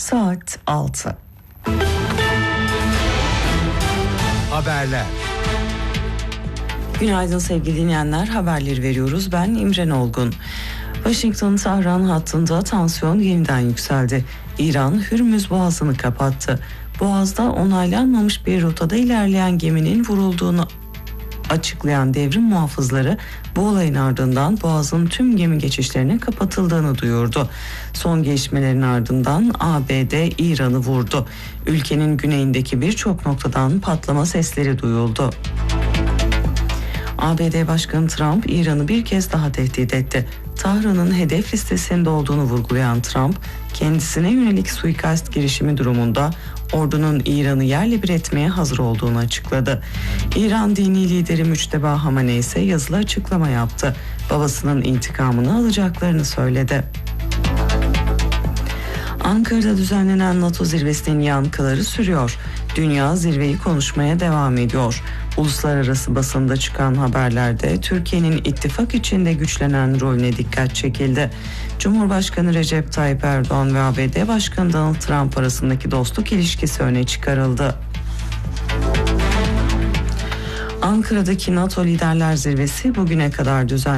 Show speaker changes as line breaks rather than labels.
Saat 6.
Haberler.
Günaydın sevgili dinleyenler, haberleri veriyoruz. Ben İmren Olgun. Washington-Tahran hattında tansiyon yeniden yükseldi. İran Hürmüz Boğazı'nı kapattı. Boğaz'da onaylanmamış bir rotada ilerleyen geminin vurulduğunu açıklayan devrim muhafızları bu olayın ardından Boğaz'ın tüm gemi geçişlerinin kapatıldığını duyurdu. Son gelişmelerin ardından ABD İran'ı vurdu. Ülkenin güneyindeki birçok noktadan patlama sesleri duyuldu. ABD Başkanı Trump İran'ı bir kez daha tehdit etti. Tahran'ın hedef listesinde olduğunu vurgulayan Trump, kendisine yönelik suikast girişimi durumunda ordunun İran'ı yerle bir etmeye hazır olduğunu açıkladı. İran dini lideri Müçteba Hamaney ise yazılı açıklama yaptı. Babasının intikamını alacaklarını söyledi. Ankara'da düzenlenen NATO zirvesinin yankıları sürüyor. Dünya zirveyi konuşmaya devam ediyor. Uluslararası basında çıkan haberlerde Türkiye'nin ittifak içinde güçlenen rolüne dikkat çekildi. Cumhurbaşkanı Recep Tayyip Erdoğan ve ABD Başkanı Donald Trump arasındaki dostluk ilişkisi öne çıkarıldı. Ankara'daki NATO Liderler Zirvesi bugüne kadar düzenlendi.